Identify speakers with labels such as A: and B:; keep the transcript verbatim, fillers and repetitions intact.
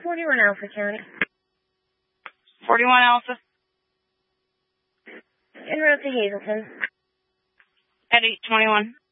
A: forty-one Alpha County.
B: forty-one Alpha.
A: En route to Hazleton.
B: At eight twenty-one.